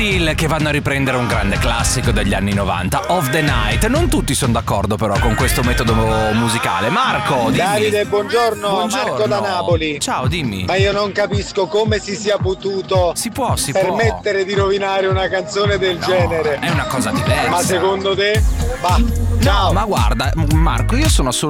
Che vanno a riprendere un grande classico degli anni 90, Of the Night. Non tutti sono d'accordo però con questo metodo musicale. Marco, dimmi. Davide, buongiorno. Marco da Napoli. Ciao, dimmi. Ma io non capisco come si sia potuto Si può permettere di rovinare una canzone del genere. È una cosa diversa. Ma secondo te? Bah, No, ma guarda, Marco, io sono